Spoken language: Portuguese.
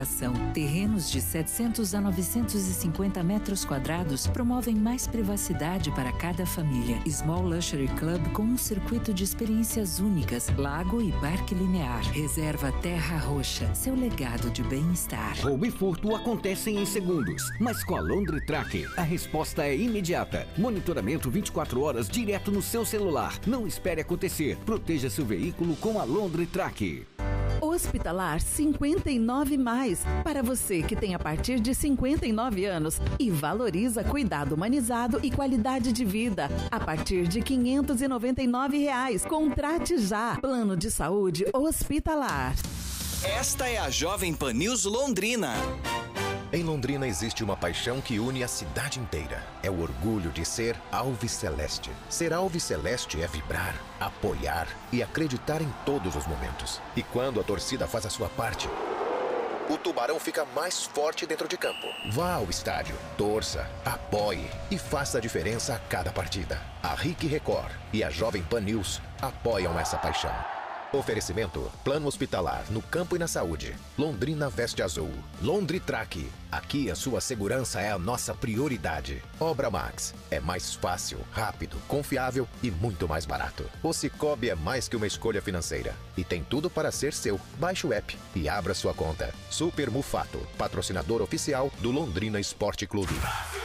Terrenos de 700 a 950 metros quadrados promovem mais privacidade para cada família. Small Luxury Club com um circuito de experiências únicas, lago e parque linear. Reserva Terra Roxa, seu legado de bem-estar. Roubo e furto acontecem em segundos, mas com a Laundry Track a resposta é imediata. Monitoramento 24 horas direto no seu celular. Não espere acontecer. Proteja seu veículo com a Laundry Track. Hospitalar 59+, para você que tem a partir de 59 anos e valoriza cuidado humanizado e qualidade de vida. A partir de R$ 599. Contrate já. Plano de Saúde Hospitalar. Esta é a Jovem Pan News Londrina. Em Londrina existe uma paixão que une a cidade inteira. É o orgulho de ser alviceleste. Ser alviceleste é vibrar, apoiar e acreditar em todos os momentos. E quando a torcida faz a sua parte, o Tubarão fica mais forte dentro de campo. Vá ao estádio, torça, apoie e faça a diferença a cada partida. A RIC Record e a Jovem Pan News apoiam essa paixão. Oferecimento: Plano Hospitalar no campo e na saúde. Londrina veste azul. Laundry Track. Aqui a sua segurança é a nossa prioridade. Obra Max. É mais fácil, rápido, confiável e muito mais barato. O Cicobi é mais que uma escolha financeira e tem tudo para ser seu. Baixe o app e abra sua conta. Super Mufato, patrocinador oficial do Londrina Esporte Clube.